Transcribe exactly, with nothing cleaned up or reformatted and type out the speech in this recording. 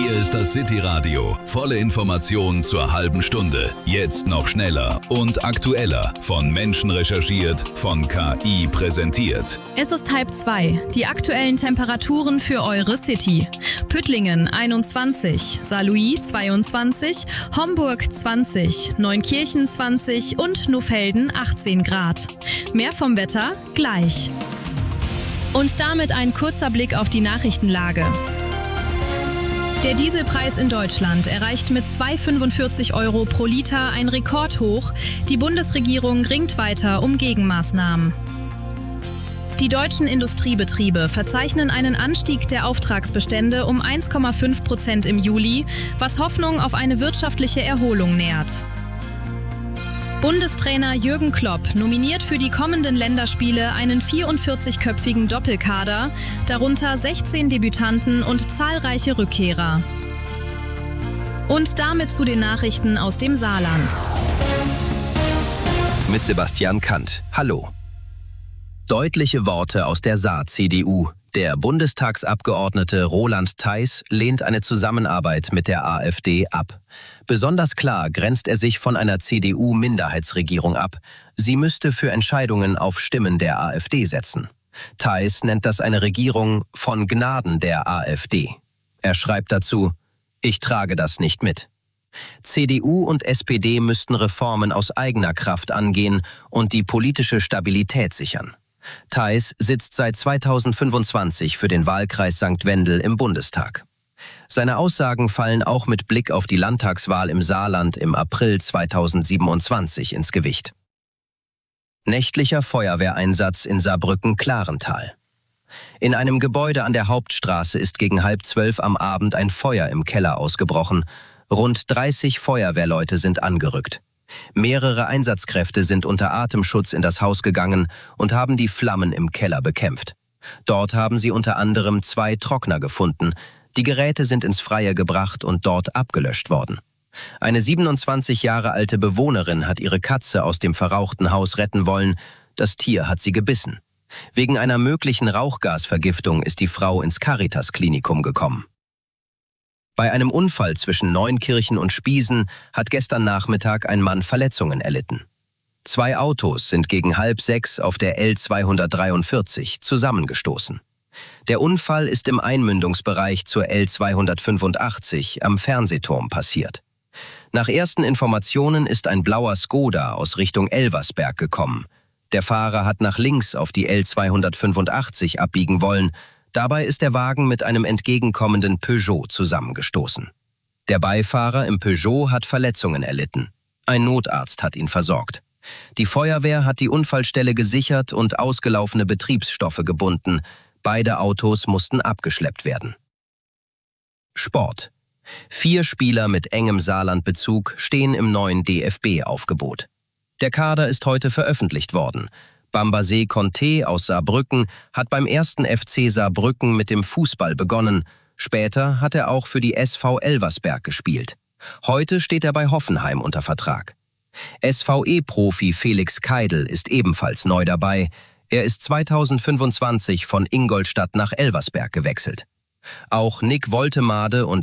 Hier ist das City Radio. Volle Information zur halben Stunde. Jetzt noch schneller und aktueller. Von Menschen recherchiert, von K I präsentiert. Es ist halb zwei. Die aktuellen Temperaturen für eure City. Püttlingen einundzwanzig, Saarlouis zweiundzwanzig, Homburg zwanzig, Neunkirchen zwanzig und Nofelden achtzehn Grad. Mehr vom Wetter gleich. Und damit ein kurzer Blick auf die Nachrichtenlage. Der Dieselpreis in Deutschland erreicht mit zwei Euro fünfundvierzig Euro pro Liter ein Rekordhoch. Die Bundesregierung ringt weiter um Gegenmaßnahmen. Die deutschen Industriebetriebe verzeichnen einen Anstieg der Auftragsbestände um eins Komma fünf Prozent im Juli, was Hoffnung auf eine wirtschaftliche Erholung nährt. Bundestrainer Jürgen Klopp nominiert für die kommenden Länderspiele einen vierundvierzigköpfigen Doppelkader, darunter sechzehn Debütanten und zahlreiche Rückkehrer. Und damit zu den Nachrichten aus dem Saarland. Mit Sebastian Kant. Hallo. Deutliche Worte aus der Saar-C D U. Der Bundestagsabgeordnete Roland Theis lehnt eine Zusammenarbeit mit der AfD ab. Besonders klar grenzt er sich von einer C D U-Minderheitsregierung ab. Sie müsste für Entscheidungen auf Stimmen der AfD setzen. Theis nennt das eine Regierung von Gnaden der AfD. Er schreibt dazu: Ich trage das nicht mit. C D U und S P D müssten Reformen aus eigener Kraft angehen und die politische Stabilität sichern. Theis sitzt seit zweitausendfünfundzwanzig für den Wahlkreis Sankt Wendel im Bundestag. Seine Aussagen fallen auch mit Blick auf die Landtagswahl im Saarland im April zweitausendsiebenundzwanzig ins Gewicht. Nächtlicher Feuerwehreinsatz in Saarbrücken-Klarental. In einem Gebäude an der Hauptstraße ist gegen halb zwölf am Abend ein Feuer im Keller ausgebrochen. Rund dreißig Feuerwehrleute sind angerückt. Mehrere Einsatzkräfte sind unter Atemschutz in das Haus gegangen und haben die Flammen im Keller bekämpft. Dort haben sie unter anderem zwei Trockner gefunden. Die Geräte sind ins Freie gebracht und dort abgelöscht worden. Eine siebenundzwanzig Jahre alte Bewohnerin hat ihre Katze aus dem verrauchten Haus retten wollen. Das Tier hat sie gebissen. Wegen einer möglichen Rauchgasvergiftung ist die Frau ins Caritas-Klinikum gekommen. Bei einem Unfall zwischen Neunkirchen und Spiesen hat gestern Nachmittag ein Mann Verletzungen erlitten. Zwei Autos sind gegen halb sechs auf der L zweihundertdreiundvierzig zusammengestoßen. Der Unfall ist im Einmündungsbereich zur L zweihundertfünfundachtzig am Fernsehturm passiert. Nach ersten Informationen ist ein blauer Skoda aus Richtung Elversberg gekommen. Der Fahrer hat nach links auf die L zweihundertfünfundachtzig abbiegen wollen. Dabei ist der Wagen mit einem entgegenkommenden Peugeot zusammengestoßen. Der Beifahrer im Peugeot hat Verletzungen erlitten. Ein Notarzt hat ihn versorgt. Die Feuerwehr hat die Unfallstelle gesichert und ausgelaufene Betriebsstoffe gebunden. Beide Autos mussten abgeschleppt werden. Sport. Vier Spieler mit engem Saarlandbezug stehen im neuen D F B-Aufgebot. Der Kader ist heute veröffentlicht worden. Bambasé Conté aus Saarbrücken hat beim ersten F C Saarbrücken mit dem Fußball begonnen. Später hat er auch für die S V Elversberg gespielt. Heute steht er bei Hoffenheim unter Vertrag. S V E-Profi Felix Keidel ist ebenfalls neu dabei. Er ist zweitausendfünfundzwanzig von Ingolstadt nach Elversberg gewechselt. Auch Nick Woltemade und